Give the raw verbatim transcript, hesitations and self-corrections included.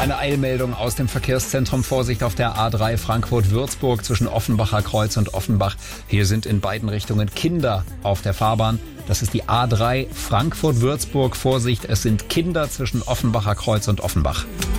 Eine Eilmeldung aus dem Verkehrszentrum. Vorsicht auf der A drei Frankfurt-Würzburg zwischen Offenbacher Kreuz und Offenbach. Hier sind in beiden Richtungen Kinder auf der Fahrbahn. Das ist die A drei Frankfurt-Würzburg. Vorsicht, es sind Kinder zwischen Offenbacher Kreuz und Offenbach.